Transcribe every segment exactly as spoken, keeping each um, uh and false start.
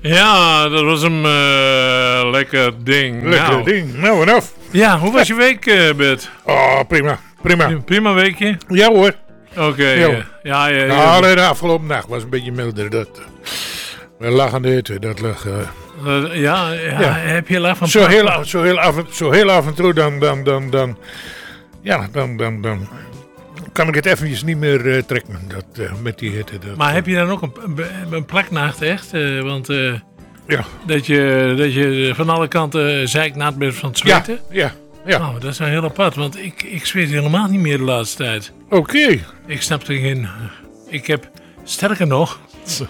Ja, dat was een uh, lekker ding. Lekker nou. ding. Nou, en af. Ja, hoe was je week, uh, Bert? Oh, prima. Prima. Prima weekje? Ja hoor. Oké. Okay, ja, uh, ja, ja, ja. Nou, alleen de afgelopen nacht was een beetje milder. Dat, uh, we lachen eten. Dat lag... Uh, uh, ja, ja, ja, heb je lach van... Zo heel, zo, heel af, zo heel af en toe dan... dan, dan, dan ja, dan... dan, dan kan ik het eventjes niet meer uh, trekken dat, uh, met die hitte. Dat, maar heb je dan ook een, een plaknacht echt? Uh, want uh, ja. dat, je, dat je van alle kanten zeiknat bent van het zweten? Ja, ja. ja. Oh, dat is wel heel apart, want ik, ik zweet helemaal niet meer de laatste tijd. Oké. Okay. Ik snap er geen... Ik heb, sterker nog...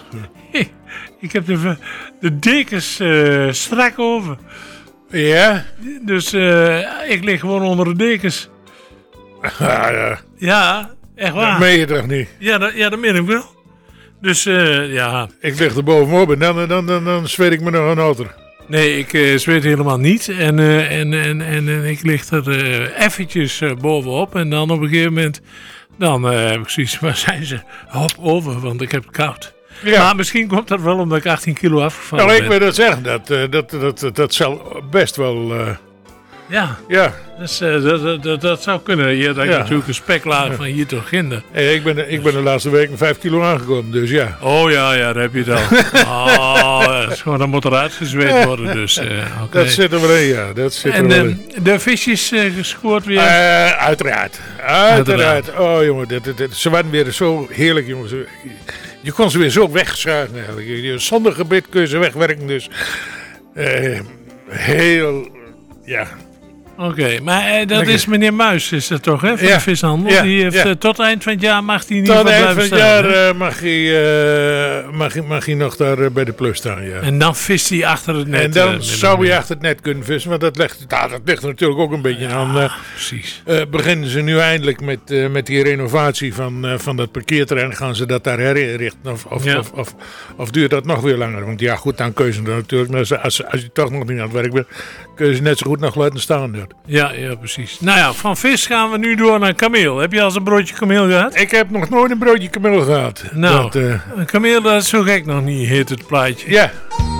ik heb de, de dekens uh, strak over. Ja? Dus uh, ik lig gewoon onder de dekens. Ja, ja. Ja, echt waar. Dat meen je toch niet? Ja, dat, ja, dat meen ik wel. Dus uh, ja. Ik lig er bovenop en dan, dan, dan, dan zweet ik me nog een auto. Nee, ik uh, zweet helemaal niet. En, uh, en, en, en, en ik lig er uh, eventjes uh, bovenop. En dan op een gegeven moment, dan uh, heb ik zoiets, waar zijn ze? Hop over, want ik heb het koud. Ja. Maar misschien komt dat wel omdat ik achttien kilo afgevallen nou, ben. Ik wil dat zeggen, dat, uh, dat, dat, dat, dat zal best wel... Uh, ja. Ja. Dus, uh, dat, dat, dat zou kunnen. Je had ja. natuurlijk een speklaar ja. van hier tot ginder. Hey, ik, ben, ik ben de laatste week vijf kilo aangekomen, dus ja. Oh ja, ja, daar heb je het al. Oh, gewoon, dan moet er uitgezweet worden, dus uh, okay. Dat zit er wel in, ja. Dat zit en er wel de, in. de visjes uh, gescoord weer? Uh, uiteraard. Uiteraard. Oh jongen, dit, dit, dit, ze waren weer zo heerlijk, jongens. Je kon ze weer zo wegschuiven eigenlijk. Zonder gebit kun je ze wegwerken, dus uh, heel, ja... Oké, okay, maar uh, dat is meneer Muis, is dat toch, hè, van ja. de vishandel? Ja. Die heeft, ja. uh, tot eind van het jaar mag hij niet tot blijven eind van het staan, jaar uh, mag, hij, uh, mag, hij, mag hij nog daar uh, bij de plus staan, ja. En dan vist hij achter het net. En dan uh, zou hij achter het net kunnen vissen, want dat ligt, nou, dat ligt er natuurlijk ook een beetje ja, aan. Uh, precies. Uh, beginnen ze nu eindelijk met, uh, met die renovatie van, uh, van dat parkeerterrein, gaan ze dat daar herinrichten of, of, ja. of, of, of duurt dat nog weer langer? Want ja, goed, dan kun je ze natuurlijk, als, als, als je toch nog niet aan het werk bent, kun je ze net zo goed nog laten staan. Ja. Ja, ja, precies. Nou ja, van vis gaan we nu door naar kameel. Heb je al eens een broodje kameel gehad? Ik heb nog nooit een broodje kameel gehad. Nou, dat, uh... een kameel, dat is zo gek nog niet, heet het plaatje. Ja.